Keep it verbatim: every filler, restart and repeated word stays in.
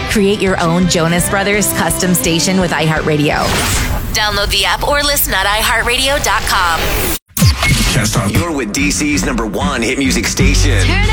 Create your own Jonas Brothers custom station with iHeartRadio. Download the app or listen at i heart radio dot com. You're with D C's number one hit music station.